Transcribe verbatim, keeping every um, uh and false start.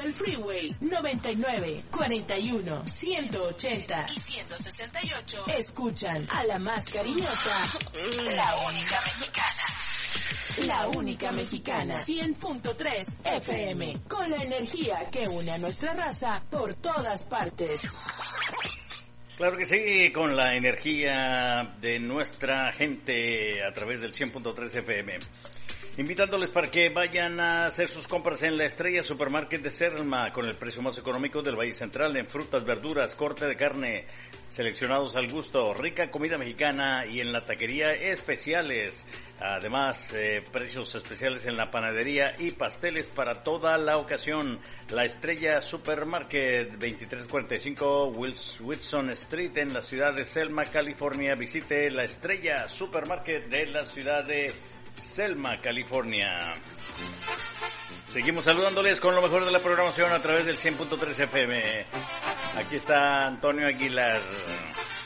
el Freeway noventa y nueve, cuarenta y uno, ciento ochenta y ciento sesenta y ocho. Escuchan a la más cariñosa, la única mexicana. La única mexicana, cien punto tres F M, con la energía que une a nuestra raza por todas partes. Claro que sí, con la energía de nuestra gente a través del cien punto tres F M. Invitándoles para que vayan a hacer sus compras en la Estrella Supermarket de Selma, con el precio más económico del Valle Central en frutas, verduras, corte de carne, seleccionados al gusto, rica comida mexicana y en la taquería especiales. Además, eh, precios especiales en la panadería y pasteles para toda la ocasión. La Estrella Supermarket, veintitrés cuarenta y cinco Wilson Street en la ciudad de Selma, California. Visite la Estrella Supermarket de la ciudad de Selma, California. Seguimos saludándoles con lo mejor de la programación a través del cien punto tres F M. Aquí está Antonio Aguilar.